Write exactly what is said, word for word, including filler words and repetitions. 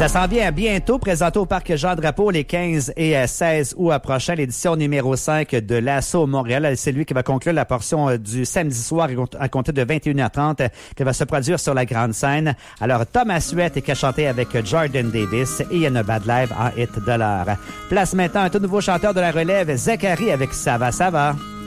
Ça s'en vient bientôt, présenté au Parc Jean-Drapeau les quinze et seize août prochain, l'édition numéro cinq de l'Assaut Montréal. C'est lui qui va conclure la portion du samedi soir à compter de vingt et une heures trente qui va se produire sur la grande scène. Alors, Thomas Suette qui a chanté avec Jordan Davis et Yann Bad Live en hit de l'heure. Place maintenant un tout nouveau chanteur de la relève, Zachary avec Ça va, ça va.